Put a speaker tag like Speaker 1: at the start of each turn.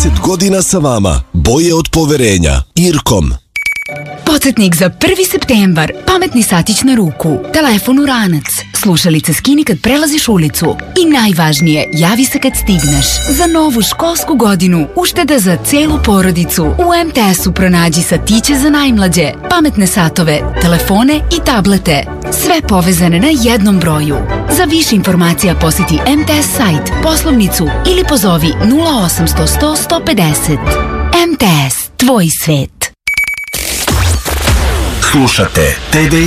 Speaker 1: 30 godina sa vama. Boje od poverenja. Irkom.
Speaker 2: Podsjetnik za 1. septembar. Pametni satić na ruku. Telefon u ranac. Slušalice skini kad prelaziš ulicu. I najvažnije, javi se kad stigneš. Za novu školsku godinu ušteda za celu porodicu. U MTS-u pronađi satiće za najmlađe, pametne satove, telefone i tablete. Sve povezane na jednom broju. Za više informacija posjeti MTS sajt, poslovnicu ili pozovi 0800 100 150. MTS, tvoj svet.
Speaker 1: Slušate TD